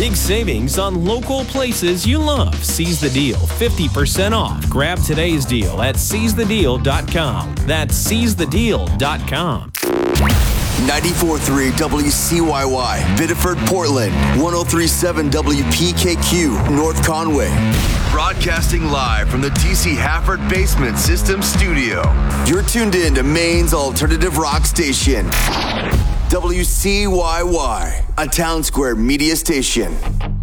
Big savings on local places you love. Seize the deal, 50% off. Grab today's deal at seizethedeal.com. That's seizethedeal.com. 94.3 WCYY, Biddeford, Portland. 103.7 WPKQ, North Conway. Broadcasting live from the DC Hafford Basement System Studio. You're tuned in to Maine's alternative rock station. WCYY, a Town Square media station.